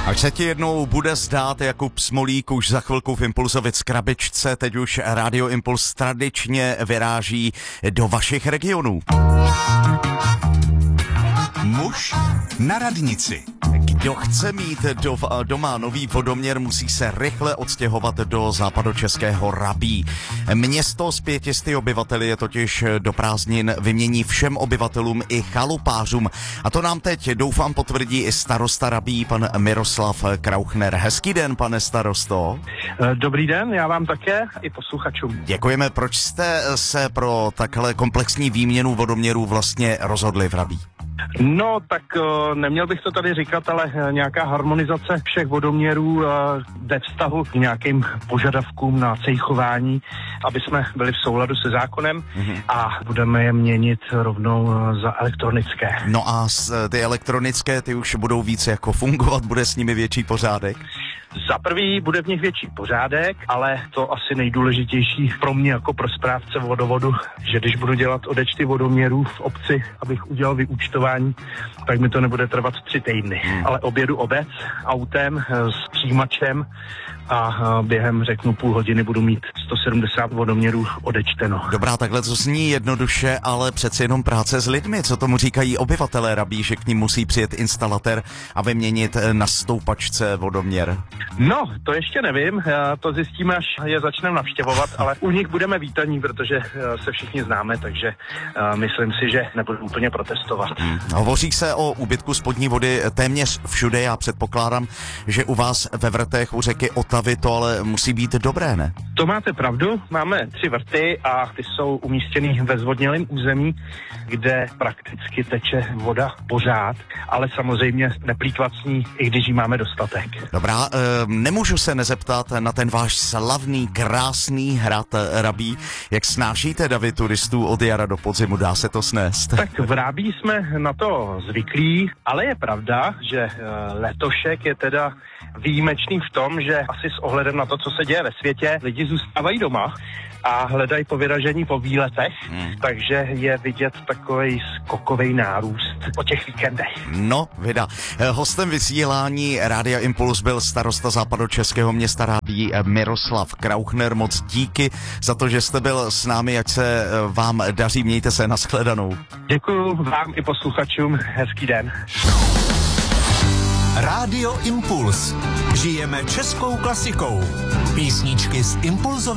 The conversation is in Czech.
Až se ti jednou bude zdát, Jakub Smolík už za chvilku v Impulzovic krabičce, teď už Rádio Impuls tradičně vyráží do vašich regionů. Muž na radnici. Kdo chce mít doma nový vodoměr, musí se rychle odstěhovat do západočeského Rabí. Město s 500 obyvateli je totiž do prázdnin vymění všem obyvatelům i chalupářům. A to nám teď, doufám, potvrdí i starosta Rabí, pan Miroslav Krauchner. Hezký den, pane starosto. Dobrý den, já vám také i posluchačům. Děkujeme. Proč jste se pro takhle komplexní výměnu vodoměrů vlastně rozhodli v Rabí? No, tak neměl bych to tady říkat, ale nějaká harmonizace všech vodoměrů ve vztahu k nějakým požadavkům na cejchování, aby jsme byli v souladu se zákonem a budeme je měnit rovnou za elektronické. No a ty elektronické, ty už budou víc jako fungovat, bude s nimi větší pořádek? Za prvý bude v nich větší pořádek, ale to asi nejdůležitější pro mě jako pro správce vodovodu, že když budu dělat odečty vodoměrů v obci, abych udělal vyúčtování, tak mi to nebude trvat 3 týdny. Ale objedu obec autem s přijímačem a během, řeknu, půl hodiny budu mít 170 vodoměrů odečteno. Dobrá, takhle to zní jednoduše, ale přece jenom práce s lidmi. Co tomu říkají obyvatelé Rabí, že k ním musí přijet instalatér a vyměnit na stoupačce vodoměr? No, to ještě nevím, to zjistíme, až je začneme navštěvovat, ale u nich budeme vítaní, protože se všichni známe, takže myslím si, že nebudu úplně protestovat. Hovoří se o úbytku spodní vody téměř všude, já předpokládám, že u vás ve vrtech u řeky Otavy to ale musí být dobré, ne? To máte pravdu, máme 3 vrty a ty jsou umístěny ve zvodnělém území, kde prakticky teče voda pořád, ale samozřejmě neplýtvat s ní, i když jí máme dostatek. Dobrá, nemůžu se nezeptat na ten váš slavný, krásný hrad Rabí. Jak snášíte davy turistů od jara do podzimu, dá se to snést? Tak v Rabí jsme na to zvyklí, ale je pravda, že letošek je teda výjimečný v tom, že asi s ohledem na to, co se děje ve světě, lidi zůstávají doma a hledají po vyražení po výletech, takže je vidět takovej skokovej nárůst po těch víkendech. No, vida. Hostem vysílání Rádia Impuls byl starosta západočeského města Rabí Miroslav Krauchner. Moc díky za to, že jste byl s námi, ať se vám daří, mějte se, nashledanou. Děkuju vám i posluchačům, hezký den. Rádio Impuls. Žijeme českou klasikou. Písničky z Impulzových